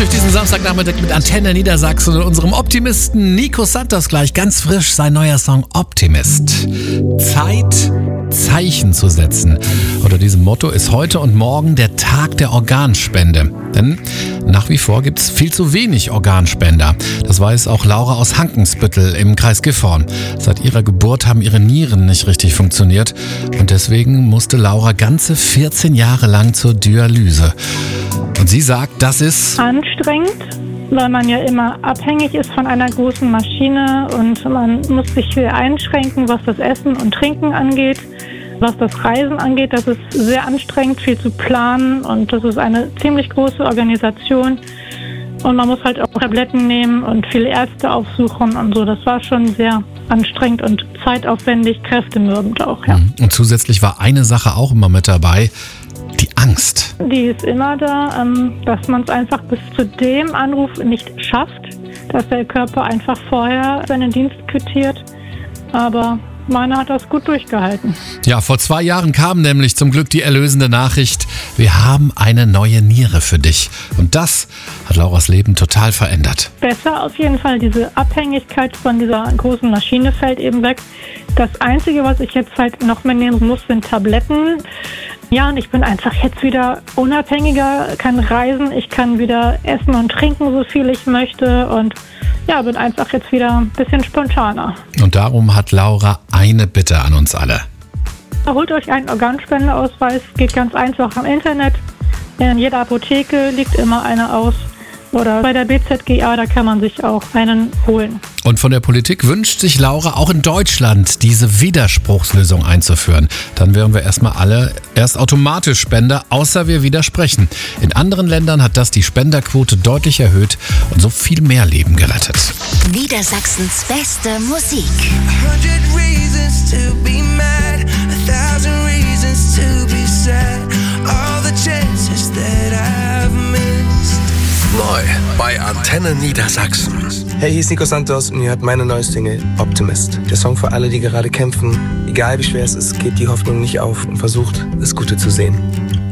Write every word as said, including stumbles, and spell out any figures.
durch diesen Samstagnachmittag mit Antenne Niedersachsen und unserem Optimisten Nico Santos gleich ganz frisch sein neuer Song Optimist. Zeit, Zeichen zu setzen. Unter diesem Motto ist heute und morgen der Tag der Organspende. Denn nach wie vor gibt es viel zu wenig Organspender. Das weiß auch Laura aus Hankensbüttel im Kreis Gifhorn. Seit ihrer Geburt haben ihre Nieren nicht richtig funktioniert. Und deswegen musste Laura ganze vierzehn Jahre lang zur Dialyse. Und sie sagt, das ist anstrengend, weil man ja immer abhängig ist von einer großen Maschine und man muss sich viel einschränken, was das Essen und Trinken angeht. Was das Reisen angeht, das ist sehr anstrengend, viel zu planen und das ist eine ziemlich große Organisation. Und man muss halt auch Tabletten nehmen und viele Ärzte aufsuchen und so. Das war schon sehr anstrengend und zeitaufwendig, kräftemürbend auch, ja. Und zusätzlich war eine Sache auch immer mit dabei, die Angst. Die ist immer da, dass man es einfach bis zu dem Anruf nicht schafft, dass der Körper einfach vorher seinen Dienst quittiert. Aber meiner hat das gut durchgehalten. Ja, vor zwei Jahren kam nämlich zum Glück die erlösende Nachricht, wir haben eine neue Niere für dich. Und das hat Lauras Leben total verändert. Besser auf jeden Fall, diese Abhängigkeit von dieser großen Maschine fällt eben weg. Das Einzige, was ich jetzt halt noch mehr nehmen muss, sind Tabletten. Ja, und ich bin einfach jetzt wieder unabhängiger, kann reisen, ich kann wieder essen und trinken, so viel ich möchte und ja, bin einfach jetzt wieder ein bisschen spontaner. Und darum hat Laura eine Bitte an uns alle. Holt euch einen Organspendeausweis, geht ganz einfach am Internet. In jeder Apotheke liegt immer einer aus. Oder bei der B Z G A, da kann man sich auch einen holen. Und von der Politik wünscht sich Laura auch in Deutschland diese Widerspruchslösung einzuführen. Dann wären wir erstmal alle erst automatisch Spender, außer wir widersprechen. In anderen Ländern hat das die Spenderquote deutlich erhöht und so viel mehr Leben gerettet. Niedersachsens beste Musik. Neu bei Antenne Niedersachsen. Hey, hier ist Nico Santos und ihr hört meine neue Single Optimist. Der Song für alle, die gerade kämpfen. Egal wie schwer es ist, gebt die Hoffnung nicht auf und versucht, das Gute zu sehen.